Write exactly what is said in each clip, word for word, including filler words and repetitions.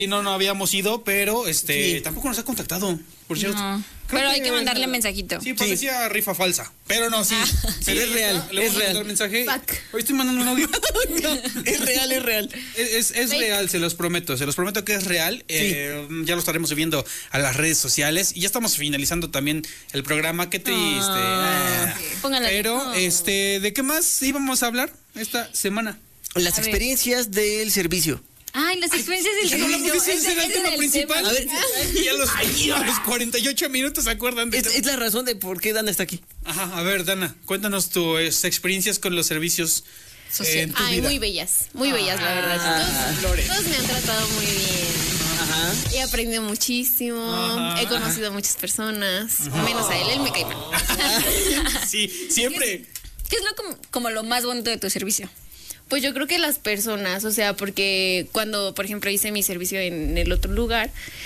Y no, no habíamos ido, pero este Sí. tampoco nos ha contactado, por cierto. No. Creo Pero hay que mandarle no. mensajito. Sí, parecía rifa falsa, pero no, sí. sí Pero es real, Le es vamos a mandar real. mensaje. Fuck. Hoy estoy mandando un audio. Es real, es real. Es, es, es real, se los prometo, se los prometo que es real. Eh, ya lo estaremos subiendo a las redes sociales y ya estamos finalizando también el programa. Qué triste. Ah. Póngala. Pero, No. este, ¿de qué más íbamos a hablar esta semana? Las A ver. experiencias del servicio. Ay, las experiencias del ¿Ya no hablamos de ese? servicio. ¿Ese era el Ese tema era el principal? tema. A ver, Y a los, a los cuarenta y ocho minutos se acuerdan de es, esto? es la razón de por qué Dana está aquí. Ajá, a ver, Dana, cuéntanos tus experiencias con los servicios eh, en tu Ay, vida. muy bellas, muy bellas, la verdad. Ah. Todos, todos me han tratado muy bien. Ajá. He aprendido muchísimo, Ajá. he conocido a muchas personas, menos a él, él me cae mal. Sí, siempre. ¿Qué es lo como, como lo más bonito de tu servicio? Pues yo creo que las personas, o sea, porque cuando, por ejemplo, hice mi servicio en el otro lugar,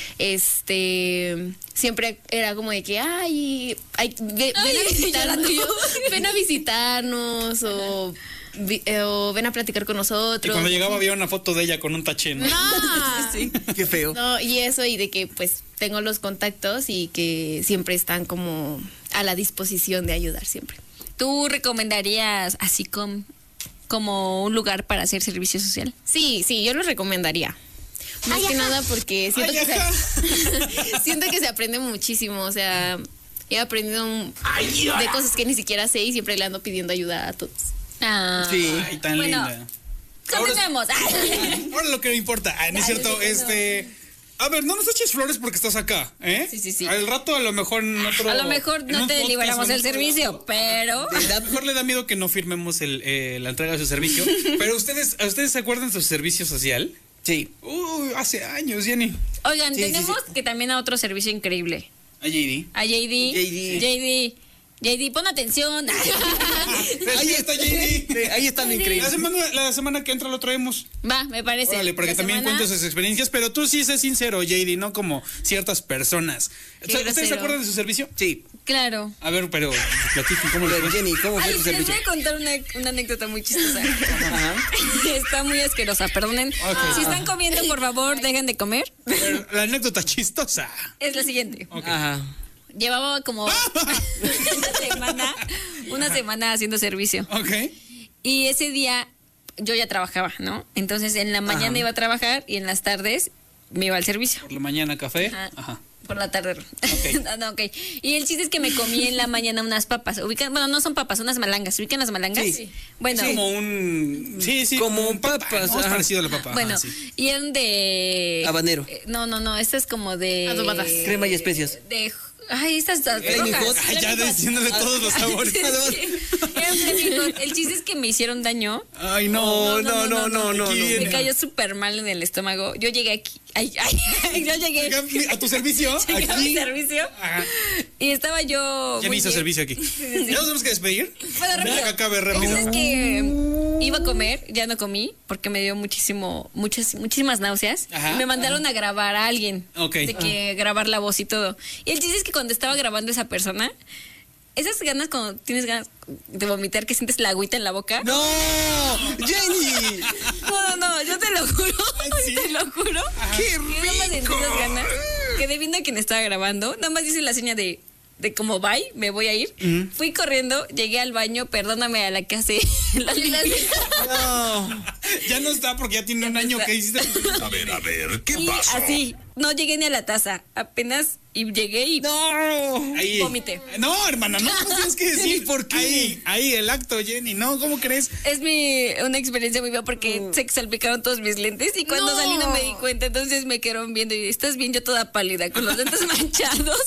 este, siempre era como de que, ay, ay ve- ven, Ay, a visitarnos, llorando. ven a visitarnos o, vi- eh, o ven a platicar con Y nosotros. cuando llegaba había una foto de ella con un taché, ¿no? No. Qué feo. No, y eso, y de que pues tengo los contactos y que siempre están como a la disposición de ayudar siempre. ¿Tú recomendarías así como, como un lugar para hacer servicio social? Sí, sí, yo lo recomendaría. Más que nada porque siento Ay, que, ajá. se, siento que se aprende muchísimo, o sea, he aprendido un- de cosas que ni siquiera sé y siempre le ando pidiendo ayuda a todos. Ah, Sí. Ay, tan Bueno, linda. continuemos. Ahora lo que me importa. Ah, no es cierto, este. A ver, no nos eches flores porque estás acá, ¿eh? Sí, sí, sí. Al rato a lo mejor en otro. A lo mejor en no un te podcast liberamos o en el otro servicio, lado. pero... A lo mejor le da miedo que no firmemos el, eh, la entrega de su servicio. Pero ustedes, ¿ustedes se acuerdan de su servicio social? Sí. Uy, hace años, Jenny. Oigan, Sí, sí, tenemos sí. que también a otro servicio increíble. A J D. A J D. J D. J D. J D, pon atención. Ahí está J D. Sí, ahí están La increíbles. semana, la semana que entra lo traemos. Va, me parece. Órale, para que La también semana- cuentes sus experiencias. Pero tú sí sé sincero, J D, no como ciertas personas. Qué ¿Ustedes se grosero. acuerdan de su servicio? Sí. Claro. A ver, pero platiquen cómo le Pero fue. Jenny, ¿cómo fue Ay, tu les servicio? voy a contar una, una anécdota muy chistosa. Ajá. Está muy asquerosa, perdonen. Ok. Si están comiendo, por favor, dejen de comer. Pero la anécdota chistosa. Es la siguiente. Ok. Ajá. Llevaba como una semana, una semana haciendo servicio. Ok. Y ese día yo ya trabajaba, ¿no? Entonces en la mañana Ajá. iba a trabajar y en las tardes me iba al servicio. Por la mañana café. Ajá. Ajá. Por la tarde. Ok. Ah, no, ok. Y el chiste es que me comí en la mañana unas papas. Ubican, bueno, no son papas, son unas malangas. ¿Ubican las malangas? Sí. Bueno, Es como un. Sí, sí. Como un papa, papas, ¿no? Es ajá. parecido a la papa. bueno, ajá, sí. y eran de Habanero. eh, No, no, no, esta es como de Adobadas. Crema y especias. De ay, estas de Flaming rojas. Hot. Ay, ya Flaming Hot. diciéndole todos los sabores. Sí, sí. Eran Flaming Hot. El chiste es que me hicieron daño. Ay, no, no, no, no, no. Aquí Me viene. cayó súper mal en el estómago. Yo llegué aquí. Ay, ay, yo llegué. Llegué a tu servicio. Llegué a mi Aquí. servicio. Ajá. Y estaba yo. Ya muy me hizo bien. servicio aquí. sí. ¿Ya nos tenemos que despedir? Bueno, rápido. Ya que acabe El rápido. chiste es que iba a comer, ya no comí, porque me dio muchísimo, muchas, muchísimas náuseas. Ajá, y me mandaron a grabar a alguien. Ok. De que grabar la voz y todo. Y el chiste es que cuando estaba grabando esa persona, esas ganas cuando tienes ganas de vomitar, que sientes la agüita en la boca. ¡No! ¡Jenny! No, no, no, yo te lo juro, Ay, ¿sí? te lo juro. ¡Qué Que nada más sentí esas ganas. Quedé viendo a quien estaba grabando. Nada más dice la seña de, de como bye, me voy a ir. Fui corriendo, llegué al baño, perdóname a la que hace la limpieza. No. Ya no está porque ya tiene un año está. que hiciste. A ver, a ver, ¿qué Y pasó? así, no llegué ni a la taza. Apenas y llegué y No. Ahí. Vomité. No, hermana, no nos tienes que decir. Jenny, ¿por qué? Ahí, ahí, el acto, Jenny. No, ¿cómo crees? es mi una experiencia muy fea porque se salpicaron todos mis lentes y cuando No. salí no me di cuenta, entonces me quedaron viendo y estás bien yo toda pálida con los lentes manchados.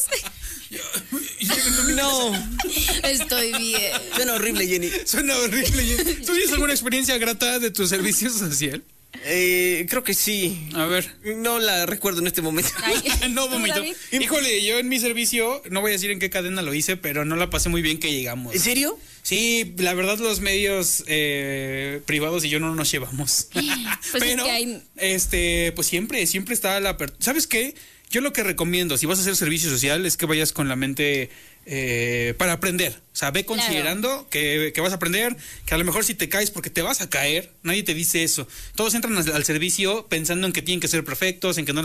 No. Estoy bien. Suena horrible, Jenny. Suena horrible. Jenny. ¿Tú tienes alguna experiencia grata de tu servicio social? Eh, creo que sí. A ver. No la recuerdo en este momento. Ay, No, ¿tú, vomito. David? Híjole, yo en mi servicio, no voy a decir en qué cadena lo hice, pero no la pasé muy bien que llegamos. ¿En serio? Sí, la verdad los medios eh, privados y yo no nos llevamos. Pues es pero, que hay- este, pues siempre, siempre está la apertura. ¿Sabes qué? Yo lo que recomiendo, si vas a hacer servicio social, es que vayas con la mente eh, para aprender. O sea, ve considerando que, que vas a aprender, que a lo mejor si te caes porque te vas a caer, nadie te dice eso. Todos entran al, al servicio pensando en que tienen que ser perfectos, en que no